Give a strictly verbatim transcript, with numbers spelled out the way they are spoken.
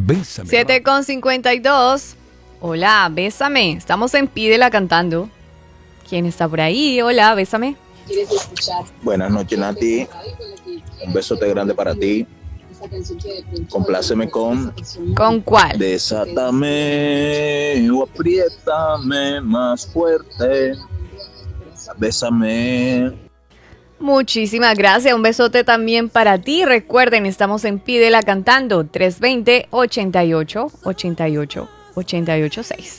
Bésame. siete con cincuenta y dos. Hola, bésame. Estamos en Pídela cantando. ¿Quién está por ahí? Hola, bésame. Buenas noches, Nati. Un besote grande para ti. Compláceme con ¿Con cuál? Desátame o apriétame más fuerte. Bésame. Muchísimas gracias. Un besote también para ti. Recuerden, estamos en Pídela cantando. tres dos cero, ochenta y ocho, ochenta y ocho, ochenta y ocho seis.